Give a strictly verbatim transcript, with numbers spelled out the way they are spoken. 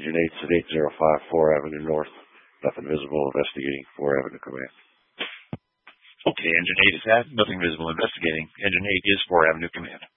Engine eight's at eight oh five four Avenue North. Nothing visible, investigating four Avenue Command. Okay, Engine eight is at, nothing visible, investigating. Engine eight is four Avenue Command.